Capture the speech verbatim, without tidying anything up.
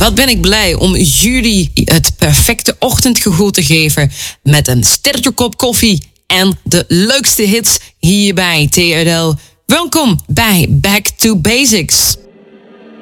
Wat ben ik blij om jullie het perfecte ochtendgevoel te geven met een sterke kop koffie en de leukste hits hier bij T R L. Welkom bij Back to Basics.